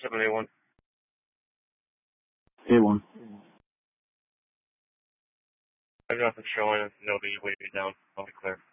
781. A1. I have nothing showing. Nobody waited down. I'll be clear.